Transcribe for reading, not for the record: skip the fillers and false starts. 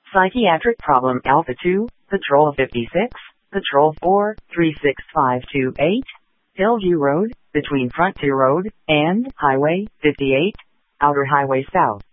Psychiatric problem Alpha 2, Patrol 56, Patrol 4, 36528, Hillview Road, between Frontier Road and Highway 58, Outer Highway South.